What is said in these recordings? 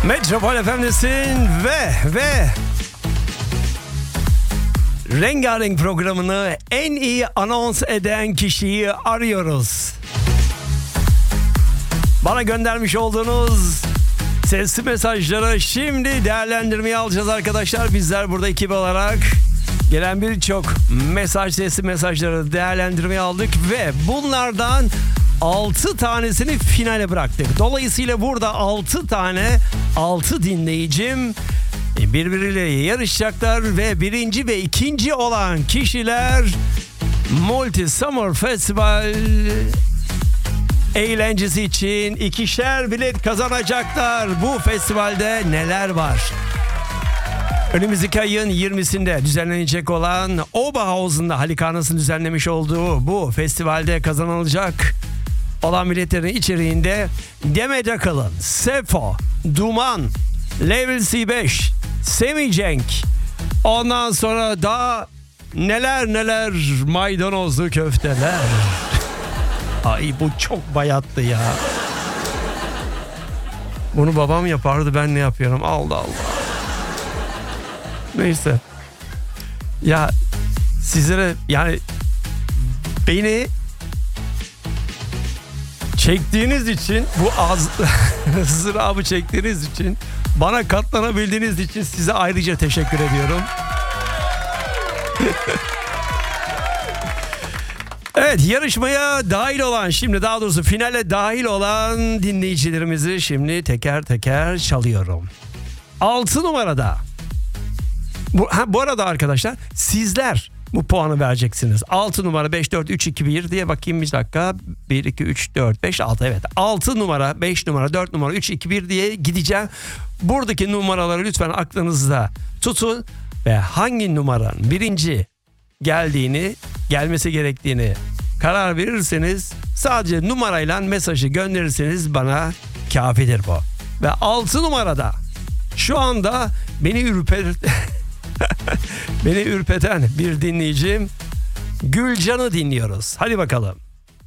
Metropol FM'desin ve Rengarenk programını en iyi anons eden kişiyi arıyoruz. Bana göndermiş olduğunuz sesli mesajları şimdi değerlendirmeye alacağız arkadaşlar. Bizler burada ekip olarak gelen birçok sesli mesajları değerlendirmeye aldık ve bunlardan 6 tanesini finale bıraktık. Dolayısıyla burada 6 dinleyicim birbiriyle yarışacaklar ve birinci ve ikinci olan kişiler Multi Summer Festival eğlencesi için 2'şer bilet kazanacaklar. Bu festivalde neler var? Önümüzdeki ayın 20'sinde düzenlenecek olan Oberhausen'da Halikarnas'ın düzenlemiş olduğu bu festivalde kazanılacak olan biletlerin içeriğinde Demet Akalın, Sefo, Duman, Level C5, Semih Cenk, ondan sonra daha neler maydanozlu köfteler. Ay bu çok bayattı ya. Bunu babam yapardı, ben ne yapıyorum? Allah. Neyse. Ya sizlere yani beni çektiğiniz için, bu ızdırabı çektiğiniz için, bana katlanabildiğiniz için size ayrıca teşekkür ediyorum. Evet, yarışmaya dahil olan, şimdi daha doğrusu finale dahil olan dinleyicilerimizi şimdi teker teker çalıyorum. 6 numarada. Bu arada arkadaşlar sizler bu puanı vereceksiniz. 6 numara 5, 4, 3, 2, 1 diye bakayım bir dakika. 1, 2, 3, 4, 5, 6 evet. 6 numara, 5 numara, 4 numara, 3, 2, 1 diye gideceğim. Buradaki numaraları lütfen aklınızda tutun ve hangi numaranın birinci gelmesi gerektiğini karar verirseniz, sadece numarayla mesajı gönderirseniz bana kafidir bu. Ve 6 numarada şu anda beni ürpeten bir dinleyicim Gülcan'ı dinliyoruz. Hadi bakalım.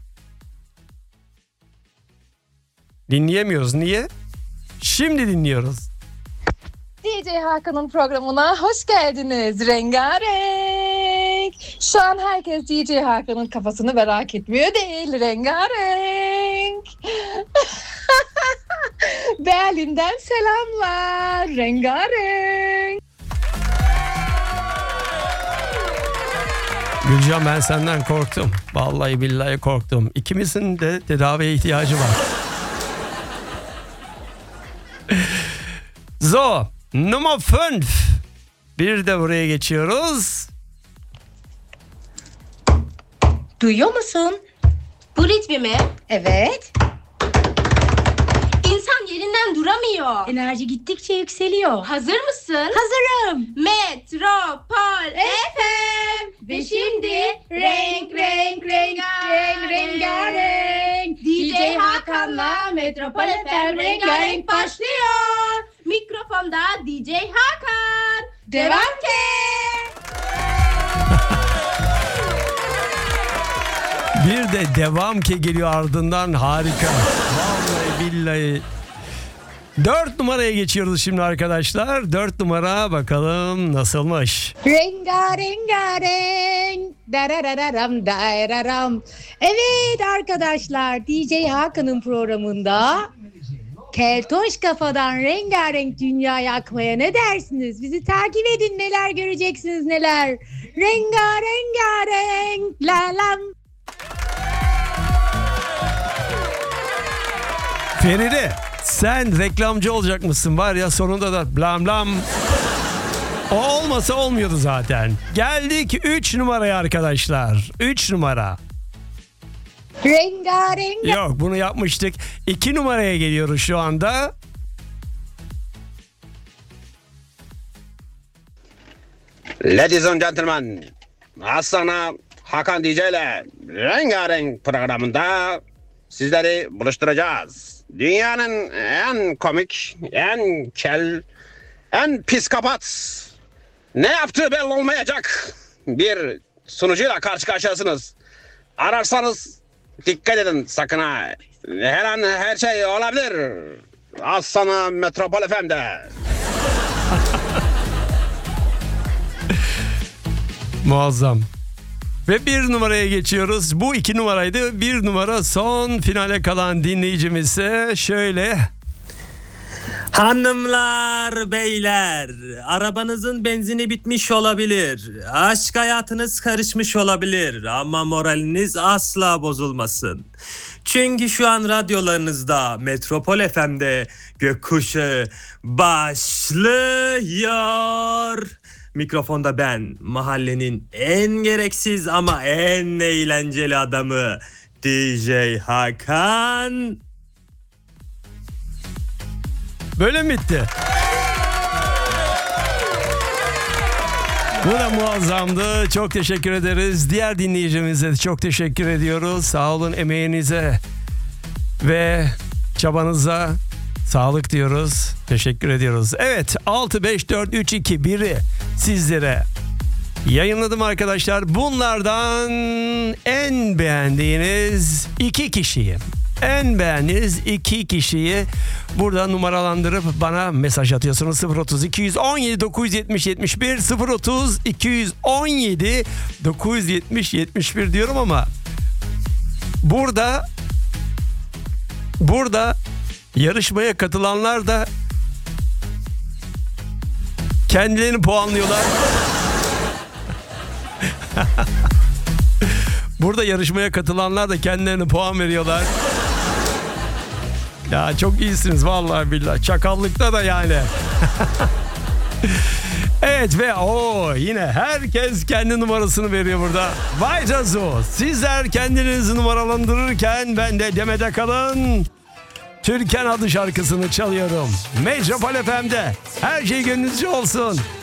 Dinleyemiyoruz. Niye? Şimdi dinliyoruz. DJ Hakan'ın programına hoş geldiniz. Rengarenk. Şu an herkes DJ Hakan'ın kafasını merak etmiyor değil. Rengarenk. Berlin'den selamlar. Rengarenk. Gülcan, ben senden korktum. Vallahi billahi korktum. İkimizin de tedaviye ihtiyacı var. So, numara 5. Bir de buraya geçiyoruz. Duyuyor musun? Bu ritmi mi? Evet. İnsan yerinden duramıyor. Enerji gittikçe yükseliyor. Hazır mısın? Hazırım. Metropol FM. Ve şimdi renk rengarenk. DJ Hakan'la Metropol FM rengarenk başlıyor. Mikrofonda DJ Hakan. Devam ki. Bir de devam ki geliyor ardından, harika. Vallahi billahi. 4 numaraya geçiyoruz şimdi arkadaşlar. 4 numara bakalım nasılmış. Rengarenk. Darararam dararam. Evet arkadaşlar, DJ Hakan'ın programında Keltoş kafadan rengarenk dünya yakmaya ne dersiniz? Bizi takip edin, neler göreceksiniz neler. Rengarenk lalam. Feride, sen reklamcı olacak mısın var ya, sonunda da blam blam. O olmasa olmuyordu zaten. Geldik 3 numaraya arkadaşlar. 3 numara. Rengarenk. Yok, bunu yapmıştık. 2 numaraya geliyoruz şu anda. Ladies and gentlemen, az sonra Hakan DJ ile Rengarenk programında sizleri buluşturacağız. Dünyanın en komik, en kel, en psikopat, ne yaptığı belli olmayacak bir sunucuyla karşı karşıyasınız. Ararsanız dikkat edin sakın ha. Her an her şey olabilir. Az sana Metropol FM'de. Muazzam. Ve 1 numaraya geçiyoruz. Bu 2 numaraydı. 1 numara son finale kalan dinleyicimiz ise şöyle. Hanımlar, beyler, arabanızın benzini bitmiş olabilir. Aşk hayatınız karışmış olabilir ama moraliniz asla bozulmasın. Çünkü şu an radyolarınızda Metropol FM'de Gökkuşağı başlıyor. Mikrofonda ben, mahallenin en gereksiz ama en eğlenceli adamı DJ Hakan. Böyle mi bitti? Bu da muazzamdı. Çok teşekkür ederiz. Diğer dinleyicimize de çok teşekkür ediyoruz. Sağ olun, emeğinize ve çabanıza sağlık diyoruz. Teşekkür ediyoruz. Evet, 6, 5, 4, 3, 2, 1'i sizlere yayınladım arkadaşlar. Bunlardan en beğendiğiniz 2 kişiyi burada numaralandırıp bana mesaj atıyorsunuz. 030 217 970 71 030 217 970 71 diyorum ama burada yarışmaya katılanlar da kendilerini puanlıyorlar. Burada yarışmaya katılanlar da kendilerine puan veriyorlar. Ya çok iyisiniz vallahi billahi. Çakallıkta da yani. Evet ve yine herkes kendi numarasını veriyor burada. Vay Cazo. Sizler kendinizi numaralandırırken ben de Demet'e kalın. Türkan adlı şarkısını çalıyorum. Metropol FM'de her şey gönlünüzce olsun.